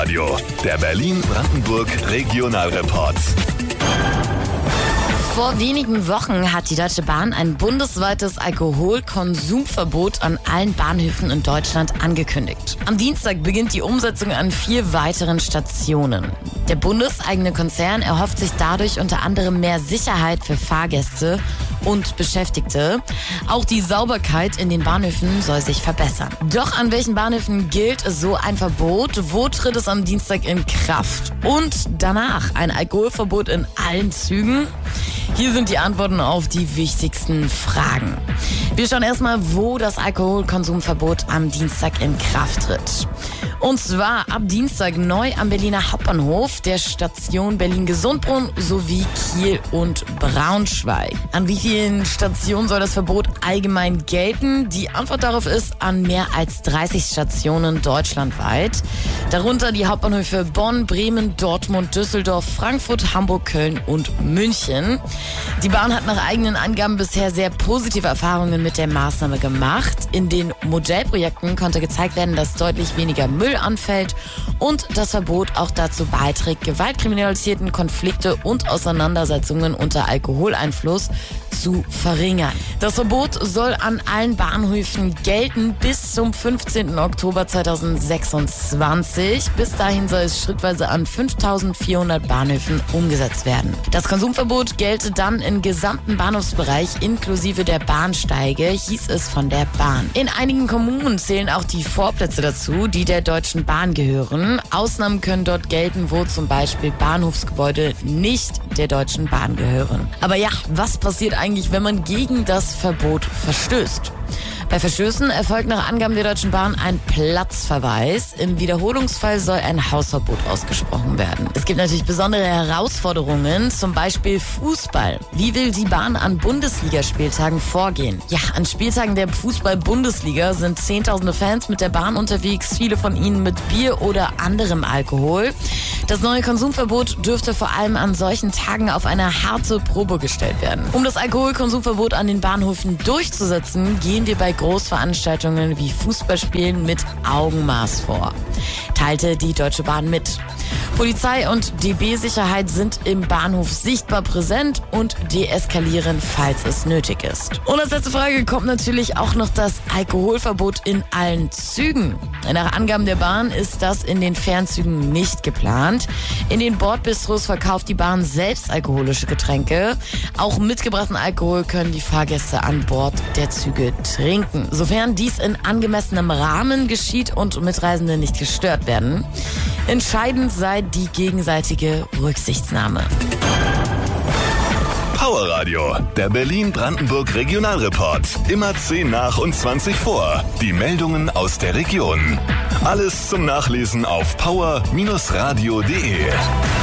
Radio, der Berlin-Brandenburg Regionalreport. Vor wenigen Wochen hat die Deutsche Bahn ein bundesweites Alkoholkonsumverbot an allen Bahnhöfen in Deutschland angekündigt. Am Dienstag beginnt die Umsetzung an 4 weiteren Stationen. Der bundeseigene Konzern erhofft sich dadurch unter anderem mehr Sicherheit für Fahrgäste und Beschäftigte. Auch die Sauberkeit in den Bahnhöfen soll sich verbessern. Doch an welchen Bahnhöfen gilt so ein Verbot? Wo tritt es am Dienstag in Kraft? Und danach ein Alkoholverbot in allen Zügen? Hier sind die Antworten auf die wichtigsten Fragen. Wir schauen erstmal, wo das Alkoholkonsumverbot am Dienstag in Kraft tritt. Und zwar ab Dienstag neu am Berliner Hauptbahnhof, der Station Berlin-Gesundbrunnen sowie Kiel und Braunschweig. An wie vielen Stationen soll das Verbot allgemein gelten? Die Antwort darauf ist an mehr als 30 Stationen deutschlandweit. Darunter die Hauptbahnhöfe Bonn, Bremen, Dortmund, Düsseldorf, Frankfurt, Hamburg, Köln und München. Die Bahn hat nach eigenen Angaben bisher sehr positive Erfahrungen mit der Maßnahme gemacht. In den Modellprojekten konnte gezeigt werden, dass deutlich weniger Müll anfällt und das Verbot auch dazu beiträgt, Gewaltkriminalitäten, Konflikte und Auseinandersetzungen unter Alkoholeinfluss zu verringern. Das Verbot soll an allen Bahnhöfen gelten bis zum 15. Oktober 2026. Bis dahin soll es schrittweise an 5.400 Bahnhöfen umgesetzt werden. Das Konsumverbot gelte dann im gesamten Bahnhofsbereich inklusive der Bahnsteige, hieß es von der Bahn. In einigen Kommunen zählen auch die Vorplätze dazu, die der Deutschen Bahn gehören. Ausnahmen können dort gelten, wo zum Beispiel Bahnhofsgebäude nicht der Deutschen Bahn gehören. Aber ja, was passiert eigentlich, wenn man gegen das Verbot verstößt? Bei Verstößen erfolgt nach Angaben der Deutschen Bahn ein Platzverweis. Im Wiederholungsfall soll ein Hausverbot ausgesprochen werden. Es gibt natürlich besondere Herausforderungen, zum Beispiel Fußball. Wie will die Bahn an Bundesligaspieltagen vorgehen? Ja, an Spieltagen der Fußball-Bundesliga sind Zehntausende Fans mit der Bahn unterwegs, viele von ihnen mit Bier oder anderem Alkohol. Das neue Konsumverbot dürfte vor allem an solchen Tagen auf eine harte Probe gestellt werden. Um das Alkoholkonsumverbot an den Bahnhöfen durchzusetzen, gehen wir bei Großveranstaltungen wie Fußballspielen mit Augenmaß vor, teilte die Deutsche Bahn mit. Polizei und DB-Sicherheit sind im Bahnhof sichtbar präsent und deeskalieren, falls es nötig ist. Und als letzte Frage kommt natürlich auch noch das Alkoholverbot in allen Zügen. Nach Angaben der Bahn ist das in den Fernzügen nicht geplant. In den Bordbistros verkauft die Bahn selbst alkoholische Getränke. Auch mitgebrachten Alkohol können die Fahrgäste an Bord der Züge trinken, sofern dies in angemessenem Rahmen geschieht und Mitreisende nicht gestört werden. Entscheidend sei die gegenseitige Rücksichtnahme. Power Radio, der Berlin-Brandenburg Regionalreport. Immer 10 nach und 20 vor. Die Meldungen aus der Region. Alles zum Nachlesen auf power-radio.de.